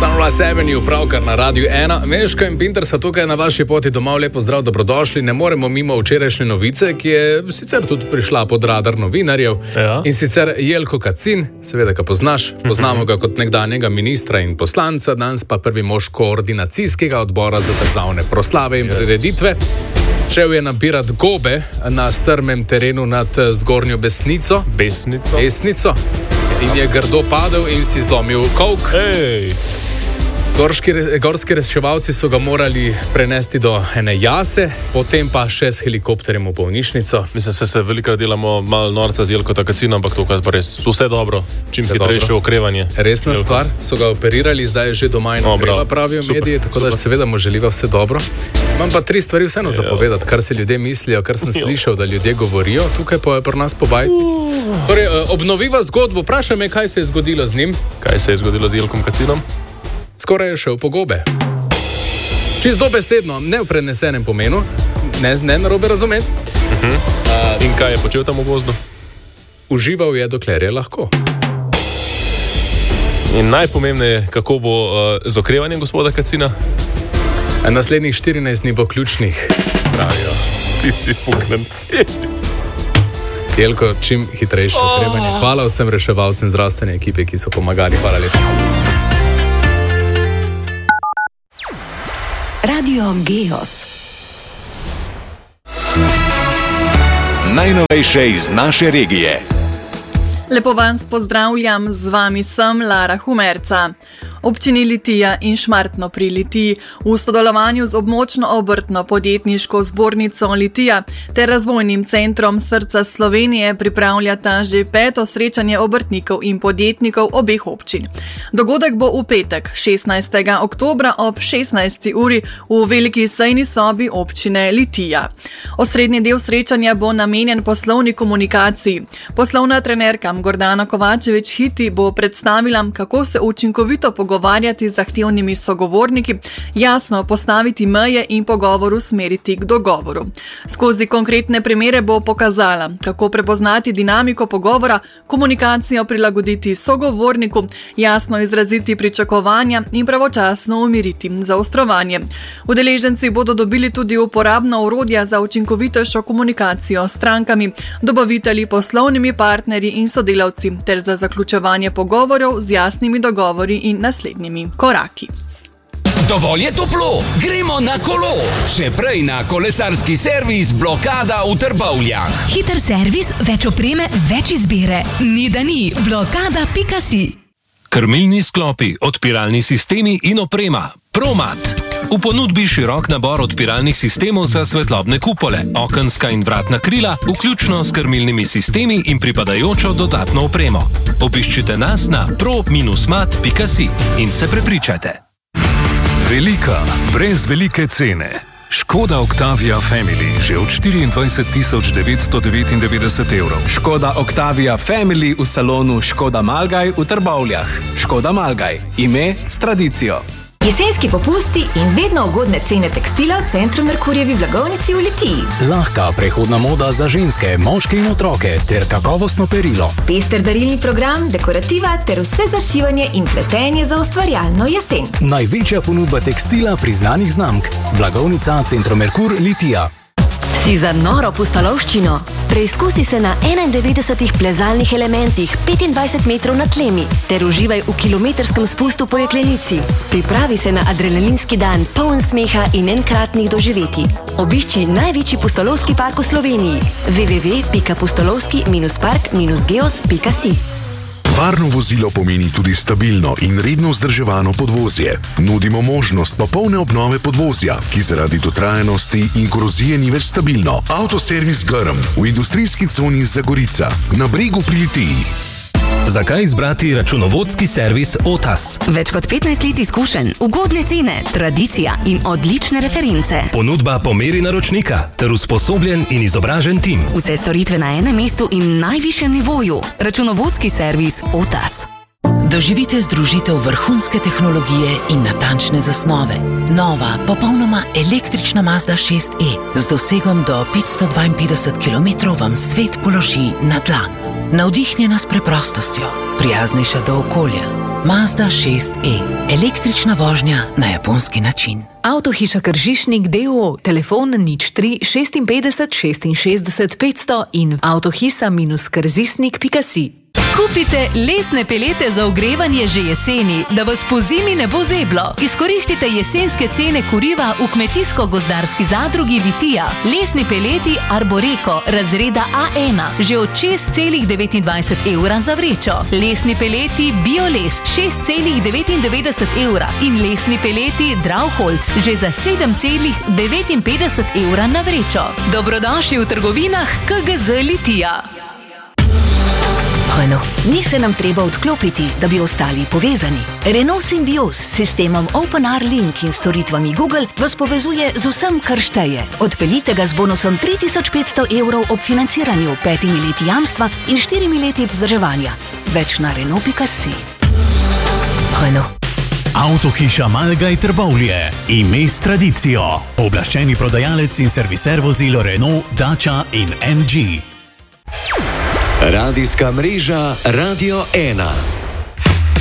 Sunrise Avenue, pravkar na Radiu 1. Meška in Pinter so tukaj na vaši poti domov. Lepo zdrav, dobrodošli. Ne moremo mimo včerajšnje novice, ki je sicer tudi prišla pod radar novinarjev. Ja. In sicer Jelko Kacin, seveda ga poznaš, poznamo ga kot nekdanjega ministra in poslanca, danes pa prvi mož koordinacijskega odbora za državne proslave in prireditve. Šel je nabirat gobe na strmem terenu nad Zgornjo Besnico. In je grdo padel in si zlomil kolk. Gorski reševalci so ga morali prenesti do ene jase, potem pa še s helikopterjem v bolnišnico. Mislim, se velikrat delamo malo norca z Jelko Kacina, ampak to pa res vse dobro, čim hitrejše okrevanje. Resna stvar, so ga operirali, zdaj je že doma in okreva, pravijo mediji, tako da seveda mu želiva vse dobro. Imam pa 3 stvari vseeno zapovedati, kar se ljudje mislijo, kar sem slišal, da ljudje govorijo, tukaj pa je pri nas pobajti. Torej, obnoviva zgodbo, vprašaj me, kaj se je zgodilo z njim. Kaj se je zgodilo z Jelkom Kacinom? Skoraj je šel po gobe. Čisto dobesedno, ne v prenesenem pomenu, ne narobe razumeti. In kaj je počel tam v gozdu? Užival je, dokler je lahko. In najpomembneje, kako bo z okrevanjem gospoda Kacina? Naslednjih 14 dni bo ključnih, pravijo. Ti si puknen. Jelko, čim hitrejše okrevanje. Hvala vsem reševalcem zdravstvene ekipe, ki so pomagali. Hvala lepa. Radio Geos. Najnovejše iz naše regije. Lepo vas pozdravljam, z vami sem Lara Humerca. Občini Litija in Šmartno pri Litiji v sodelovanju z območno obrtno podjetniško zbornico Litija ter razvojnim centrom Srca Slovenije pripravljata že 5. srečanje obrtnikov in podjetnikov obeh občin. Dogodek bo v petek, 16. oktobra ob 16. uri v veliki sejni sobi občine Litija. Osrednji del srečanja bo namenjen poslovni komunikaciji. Poslovna trenerka Gordana Kovačević-Hiti bo predstavila, kako se učinkovito pogovarjati z zahtevnimi sogovorniki, jasno postaviti meje in pogovor usmeriti k dogovoru. Skozi konkretne primere bo pokazala, kako prepoznati dinamiko pogovora, komunikacijo prilagoditi sogovorniku, jasno izraziti pričakovanja in pravočasno umiriti zaostrovanje. Udeleženci bodo dobili tudi uporabna orodja za učinkovitejšo komunikacijo s strankami, dobavitelji, poslovnimi partnerji in sodelavci ter za zaključevanje pogovorov z jasnimi dogovori in naslednjimi koraki. Dovolj je toplo, gremo na kolo. Še prej na kolesarski servis Blokada v Trbovljah. Hiter servis, več opreme, več izbire. Ni da ni, blokada.si. Krmilni sklopi, odpiralni sistemi in oprema. Promat. V ponudbi širok nabor odpiralnih sistemov za svetlobne kupole, okenska in vratna krila, vključno s krmilnimi sistemi in pripadajočo dodatno opremo. Obiščite nas na pro-mat.si in se prepričajte. Velika, brez velike cene. Škoda Octavia Family že od 24.999 evrov. Škoda Octavia Family v salonu Škoda Malgaj v Trbovljah. Škoda Malgaj. Ime s tradicijo. Jesenski popusti in vedno ugodne cene tekstila v centru Merkurjevi blagovnici v Litiji. Lahka prehodna moda za ženske, moške in otroke ter kakovostno perilo. Pester darilni program, dekorativa ter vse za šivanje in pletenje za ustvarjalno jesen. Največja ponudba tekstila priznanih znamk. Blagovnica Centro Merkur Litija. Si za noro pustolovščino? Preizkusi se na 91 plezalnih elementih 25 metrov nad tlemi ter uživaj v kilometrskem spustu po jeklenici. Pripravi se na adrenalinski dan, poln smeha in enkratnih doživetij. Obišči največji pustolovski park v Sloveniji www.pustolovski-park-geos.si. Varno vozilo pomeni tudi stabilno in redno vzdrževano podvozje. Nudimo možnost popolne obnove podvozja, ki zaradi dotrajanosti in korozije ni več stabilno. Avtoservis Grm v industrijski coni Zagorica, na Bregu pri Litiji. Zakaj izbrati računovodski servis Otas? Več kot 15 let izkušenj, ugodne cene, tradicija in odlične reference. Ponudba po meri naročnika ter usposobljen in izobražen tim. Vse storitve na enem mestu in najvišjem nivoju. Računovodski servis Otas. Doživite združitev vrhunske tehnologije in natančne zasnove. Nova, popolnoma električna Mazda 6e z dosegom do 552 km vam svet položi na dlan. Navdihnjena s preprostostjo, prijaznejša do okolja. Mazda 6e. Električna vožnja na japonski način. Avtohiša Kržišnik d.o.o. Telefon 03 56 66 500 in avtohisa-krzisnik.si. Kupite lesne pelete za ogrevanje že jeseni, da vas po zimi ne bo zeblo. Izkoristite jesenske cene kuriva v kmetijsko-gozdarski zadrugi Litija. Lesni peleti Arboreko razreda A1 že od 6,29 evra za vrečo. Lesni peleti Bioles 6,99 evra in lesni peleti Drauholz že za 7,59 evra na vrečo. Dobrodošli v trgovinah KGZ Litija. Renault. Ni se nam treba odklopiti, da bi ostali povezani. Renault Symbioz s sistemom OpenR Link in storitvami Google vas povezuje z vsem, kar šteje. Odpeljite ga z bonusom 3500 evrov ob financiranju, 5 leti jamstva in 4 leti vzdrževanja. Več na Renault.si. Renault. Avtohiša Malgaj Trbovlje. Ime s tradicijo. Oblaščeni prodajalec in serviser vozil Renault, Dacia in MG. Radijska mreža Radio 1.